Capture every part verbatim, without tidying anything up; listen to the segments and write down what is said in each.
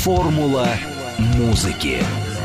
Формула музыки.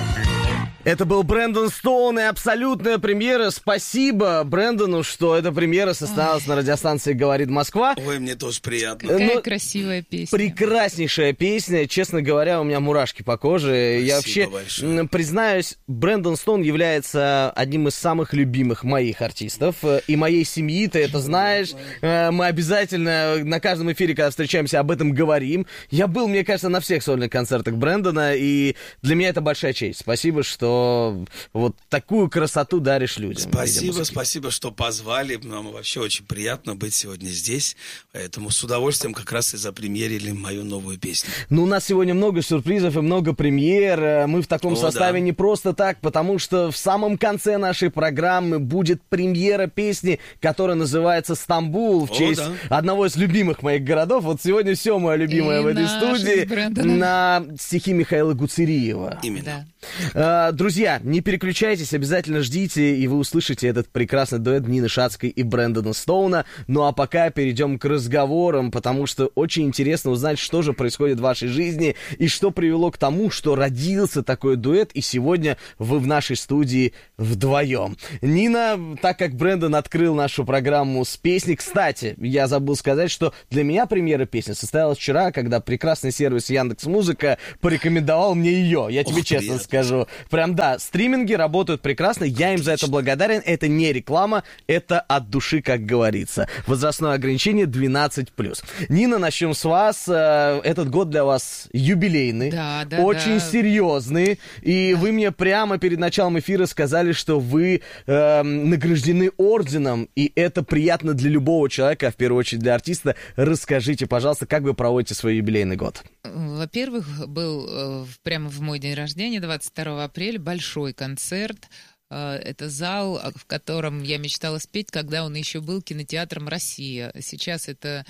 Это был Брэндон Стоун и абсолютная премьера. Спасибо Брэндону, что эта премьера состоялась Ой. на радиостанции «Говорит Москва». Ой, мне тоже приятно. Какая ну, красивая песня. Прекраснейшая песня. Честно говоря, у меня мурашки по коже. Спасибо Я вообще, большое. признаюсь, Брэндон Стоун является одним из самых любимых моих артистов. И моей семьи, ты это знаешь. Мы обязательно на каждом эфире, когда встречаемся, об этом говорим. Я был, мне кажется, на всех сольных концертах Брэндона, и для меня это большая честь. Спасибо, что вот такую красоту даришь людям. Спасибо, спасибо, что позвали. Нам вообще очень приятно быть сегодня здесь. Поэтому с удовольствием как раз и запремьерили мою новую песню. Ну, у нас сегодня много сюрпризов и много премьер. Мы в таком О, составе да. не просто так, потому что в самом конце нашей программы будет премьера песни, которая называется «Стамбул», в О, честь да. одного из любимых моих городов. Вот сегодня все мое любимое И в этой наши студии с Брэндоном. на стихи Михаила Гуцериева. Именно. А, Друзья, не переключайтесь, обязательно ждите, и вы услышите этот прекрасный дуэт Нины Шацкой и Брэндона Стоуна. Ну а пока перейдем к разговорам, потому что очень интересно узнать, что же происходит в вашей жизни, и что привело к тому, что родился такой дуэт, и сегодня вы в нашей студии вдвоем. Нина, так как Брэндон открыл нашу программу с песней, кстати, я забыл сказать, что для меня премьера песни состоялась вчера, когда прекрасный сервис Яндекс.Музыка порекомендовал мне ее, я тебе Ох, честно приятно. скажу. Прям да, стриминги работают прекрасно, я им за это благодарен, это не реклама, это от души, как говорится. Возрастное ограничение двенадцать плюс. Нина, начнем с вас. Этот год для вас юбилейный, Да, да, очень да. серьезный, и вы мне прямо перед началом эфира сказали, что вы э, награждены орденом, и это приятно для любого человека, а в первую очередь для артиста. Расскажите, пожалуйста, как вы проводите свой юбилейный год? Во-первых, был э, прямо в мой день рождения, двадцать второго апреля, большой концерт. Э, это зал, в котором я мечтала спеть, когда он еще был кинотеатром «Россия». Сейчас это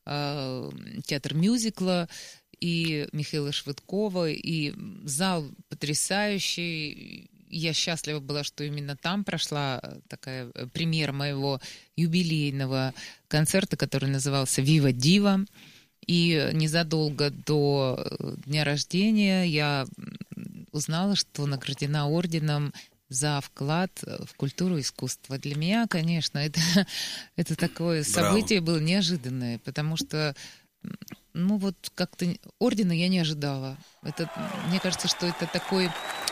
э, театр мюзикла и Михаила Швыдкова, и зал потрясающий. Я счастлива была, что именно там прошла такая премьера моего юбилейного концерта, который назывался «Вива Дива». И незадолго до дня рождения я узнала, что награждена орденом за вклад в культуру и искусство. Для меня, конечно, это, это такое событие было неожиданное, потому что, ну вот, как-то ордена я не ожидала. Это, мне кажется, что это такой...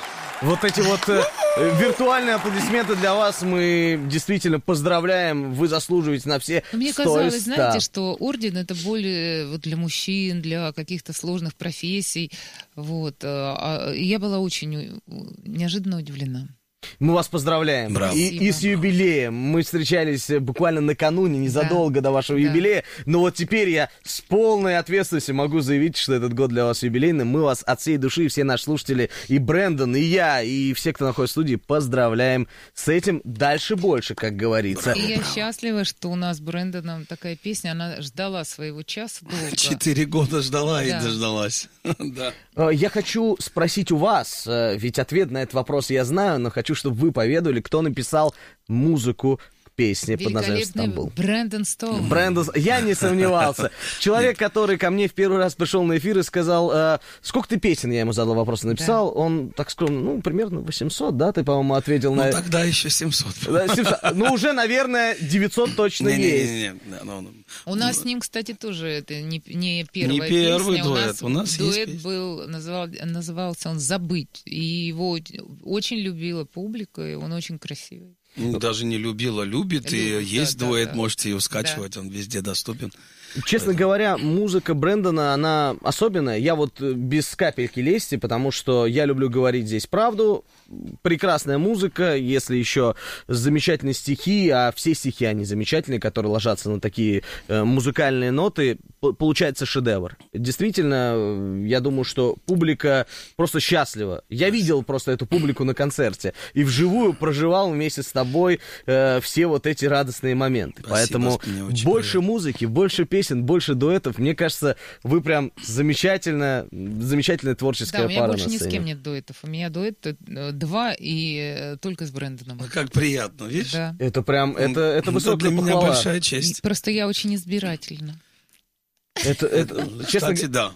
Вот эти вот э, виртуальные аплодисменты для вас мы действительно поздравляем. Вы заслуживаете на все Мне сто казалось, из ста. знаете, что орден это более вот для мужчин, для каких-то сложных профессий. Вот. А я была очень неожиданно удивлена. Мы вас поздравляем. Браво. И, и с юбилеем. Мы встречались буквально накануне, незадолго Да. до вашего Да. юбилея. Но вот теперь я с полной ответственностью могу заявить, что этот год для вас юбилейный. Мы вас от всей души, все наши слушатели, и Брэндон, и я, и все, кто находится в студии, поздравляем с этим. Дальше больше, как говорится. И я счастлива, что у нас с Брэндоном такая песня, она ждала своего часа долго. Четыре года ждала и Да. дождалась. Да. Э, Я хочу спросить у вас, э, ведь ответ на этот вопрос я знаю, но хочу, чтобы вы поведали, кто написал музыку к песне под названием Великолепный «Стамбул». Брэндон Стоун. Брэндон, я не сомневался. Человек, который ко мне в первый раз пришел на эфир и сказал, э, сколько ты песен, я ему задал вопрос, написал, он так скромно, ну, примерно восемьсот, да, ты, по-моему, ответил Ну, на... тогда еще семьсот. Да, семьсот. Ну, уже, наверное, девятьсот точно есть. Не-не-не, да, ну, ну. У нас с ним, кстати, тоже это не, не первая Не первый песня. дуэт. У нас есть дуэт песня. был, называл, назывался он «Забыть». И его очень любила публика, и он очень красивый. Ну, даже не любила, любит, и Любит, есть да, дуэт, да, можете его скачивать, он везде доступен. Честно говоря, музыка Брэндона, она особенная. Я вот э, без капельки лести, потому что я люблю говорить здесь правду. Прекрасная музыка, если еще замечательные стихи, а все стихи, они замечательные, которые ложатся на такие э, музыкальные ноты, п- получается шедевр. Действительно, э, я думаю, что публика просто счастлива. Я видел просто эту публику на концерте и вживую проживал вместе с тобой э, все вот эти радостные моменты. Спасибо, Поэтому мне очень больше приятно. музыки, больше песен, больше дуэтов. Мне кажется, вы прям замечательно, замечательная творческая Да, у меня пара больше на ни с сцене. кем нет дуэтов. У меня дуэт э, два и э, только с Брэндоном. А как приятно, видишь? Да. Это прям, это, это Ну, высокая для меня похвала. большая И честь. просто я очень избирательна. Это, это, честно Кстати, да.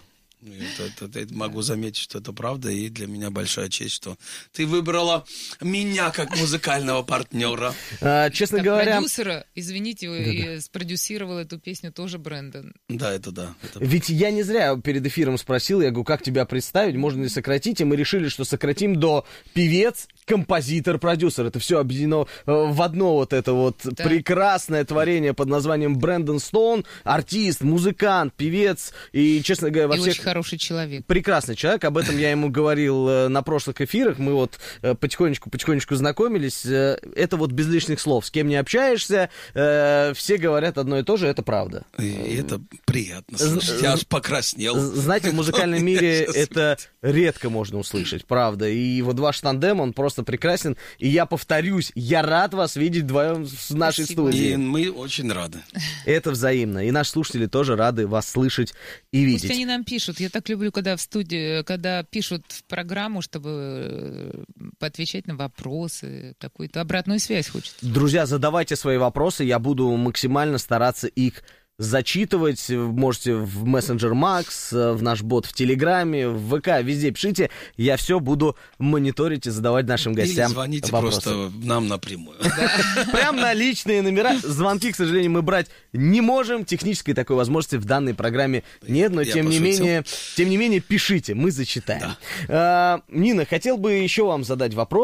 Это, это, это, могу заметить, что это правда, и для меня большая честь, что ты выбрала меня как музыкального партнера. А, честно как говоря... продюсера, извините, и спродюсировал эту песню тоже Брэндон. Да, это да. Это... Ведь я не зря перед эфиром спросил, я говорю, как тебя представить, можно ли сократить, и мы решили, что сократим до певец, композитор, продюсер. Это все объединено в одно вот это вот да. прекрасное творение под названием Брэндон Стоун, артист, музыкант, певец, и, честно говоря, во и всех... очень хороший человек. Прекрасный человек, об этом я ему говорил на прошлых эфирах, мы вот потихонечку-потихонечку знакомились, это вот без лишних слов, с кем не общаешься, все говорят одно и то же, это правда. И это приятно слышать, я аж покраснел. Знаете, в музыкальном мире это редко можно услышать, правда, и вот ваш тандем, он просто прекрасен, и я повторюсь, я рад вас видеть вдвоем в нашей Спасибо. студии. И мы очень рады. Это взаимно, и наши слушатели тоже рады вас слышать и видеть. Пусть они нам пишут, я так люблю, когда в студии, когда пишут в программу, чтобы поотвечать на вопросы, какую-то обратную связь хочется. Друзья, задавайте свои вопросы, я буду максимально стараться их зачитывать. Можете в мессенджер Макс, в наш бот в Телеграме, в ВК, везде пишите. Я все буду мониторить и задавать нашим гостям Или звоните вопросы. Просто нам напрямую. Прям на личные номера. Звонки, к сожалению, мы брать не можем. Технической такой возможности в данной программе нет, но тем не менее, тем не менее, пишите, мы зачитаем. Нина, хотел бы еще вам задать вопрос.